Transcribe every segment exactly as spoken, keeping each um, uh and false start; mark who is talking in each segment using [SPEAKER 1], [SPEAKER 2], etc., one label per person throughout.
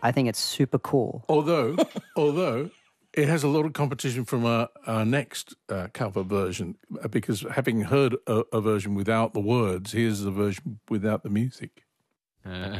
[SPEAKER 1] I think it's super cool.
[SPEAKER 2] Although, although it has a lot of competition from our, our next uh, cover version, because having heard a, a version without the words, here's the version without the music.
[SPEAKER 3] Look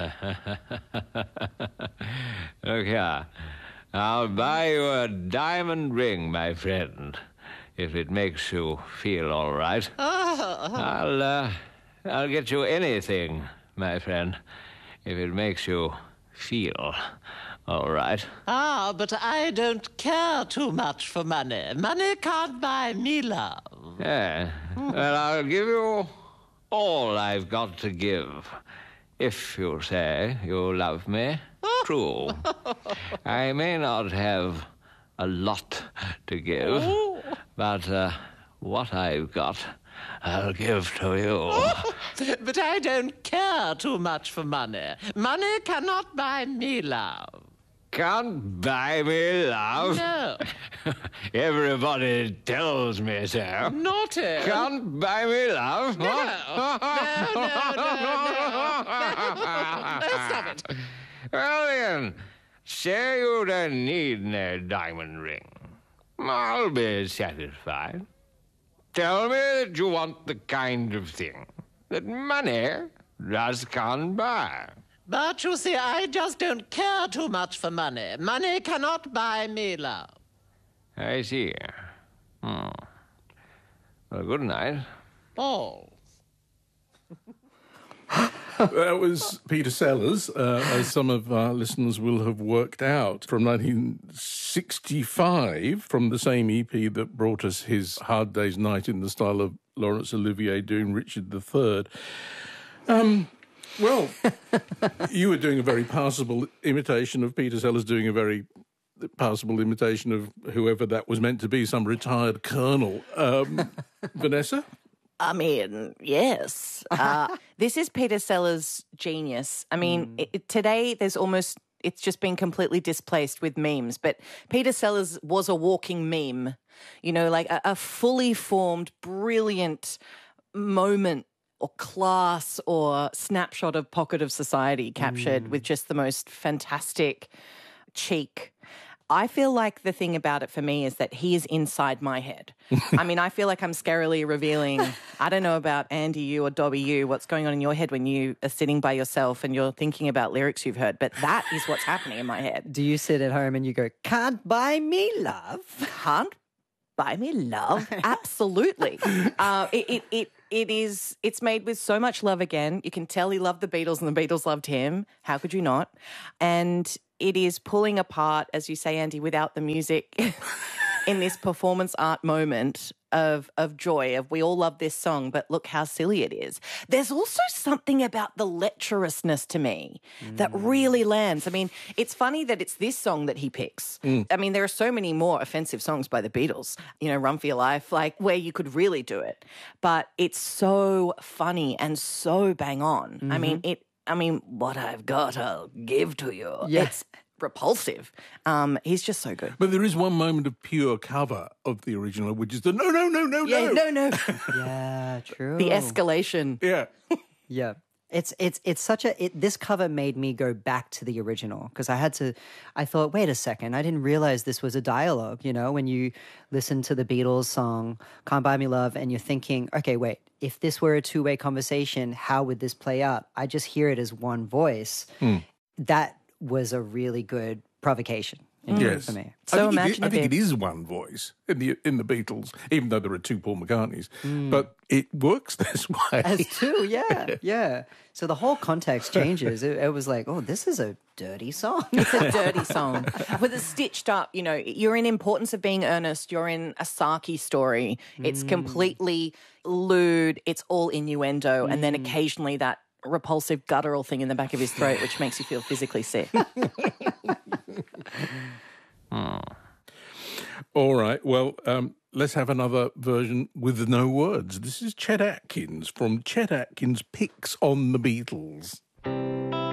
[SPEAKER 3] here. I'll buy you a diamond ring, my friend, if it makes you feel all right. I'll, uh, I'll get you anything, my friend, if it makes you feel all right.
[SPEAKER 4] Ah, but I don't care too much for money. Money can't buy me love.
[SPEAKER 3] Yeah. Well, I'll give you all I've got to give. If you say you love me, true. I may not have a lot to give, but uh, what I've got, I'll give to you.
[SPEAKER 4] But I don't care too much for money. Money cannot buy me love.
[SPEAKER 3] Can't buy me love?
[SPEAKER 4] No.
[SPEAKER 3] Everybody tells me so.
[SPEAKER 4] Naughty.
[SPEAKER 3] Can't buy me love?
[SPEAKER 4] No. No, no, no, no, no. Stop it.
[SPEAKER 3] Well, then, say you don't need no diamond ring. I'll be satisfied. Tell me that you want the kind of thing that money just can't buy.
[SPEAKER 4] But you see, I just don't care too much for money. Money cannot buy me love.
[SPEAKER 3] I see. Hmm. Well, good night.
[SPEAKER 4] Oh.
[SPEAKER 2] That was Peter Sellers, uh, as some of our listeners will have worked out, from nineteen sixty-five, from the same E P that brought us his Hard Day's Night in the style of Laurence Olivier doing Richard the Third. Um... Well, you were doing a very passable imitation of Peter Sellers, doing a very passable imitation of whoever that was meant to be, some retired colonel. Um, Vanessa?
[SPEAKER 5] I mean, yes. Uh, this is Peter Sellers' genius. I mean, mm. it, today there's almost, it's just been completely displaced with memes, but Peter Sellers was a walking meme, you know, like a, a fully formed, brilliant moment or class or snapshot of pocket of society captured mm. with just the most fantastic cheek. I feel like the thing about it for me is that he is inside my head. I mean, I feel like I'm scarily revealing, I don't know about Andy, you or Dobby, you, what's going on in your head when you are sitting by yourself and you're thinking about lyrics you've heard, but that is what's happening in my head.
[SPEAKER 1] Do you sit at home and you go, can't buy me love?
[SPEAKER 5] Can't buy me love? Absolutely. Uh, it, it, it, It is, it's made with so much love again. You can tell he loved the Beatles and the Beatles loved him. How could you not? And it is pulling apart, as you say, Andy, without the music in this performance art moment of of joy, of we all love this song, but look how silly it is. There's also something about the lecherousness to me mm. that really lands. I mean, it's funny that it's this song that he picks. Mm. I mean, there are so many more offensive songs by the Beatles, you know, Run for Your Life, like where you could really do it. But it's so funny and so bang on. Mm-hmm. I mean, it. I mean, what I've got, I'll give to you.
[SPEAKER 1] Yes.
[SPEAKER 5] It's repulsive. Um, he's just so good.
[SPEAKER 2] But there is one moment of pure cover of the original, which is the no, no, no, no,
[SPEAKER 5] yeah,
[SPEAKER 2] no.
[SPEAKER 5] no, no.
[SPEAKER 1] Yeah, true.
[SPEAKER 5] The escalation.
[SPEAKER 2] Yeah.
[SPEAKER 1] Yeah. It's it's it's such a it, this cover made me go back to the original because I had to I thought, wait a second, I didn't realize this was a dialogue, you know, when you listen to the Beatles song Can't Buy Me Love and you're thinking, okay, wait, if this were a two-way conversation, how would this play out? I just hear it as one voice. Mm. That was a really good provocation.
[SPEAKER 2] Mm. Yes.
[SPEAKER 1] For me.
[SPEAKER 5] So
[SPEAKER 2] I think,
[SPEAKER 5] imaginative.
[SPEAKER 2] it, I think it is one voice in the in the Beatles, even though there are two Paul McCartneys. Mm. But it works this way.
[SPEAKER 1] As two, yeah, yeah. So the whole context changes. It, it was like, oh, this is a dirty song.
[SPEAKER 5] It's a dirty song. With it stitched up, you know, you're in Importance of Being Earnest, you're in a Saki story. It's mm. completely lewd, it's all innuendo, mm. and then occasionally that repulsive guttural thing in the back of his throat which makes you feel physically sick.
[SPEAKER 2] hmm. All right, well, um, let's have another version with no words. This is Chet Atkins from Chet Atkins Picks on the Beatles.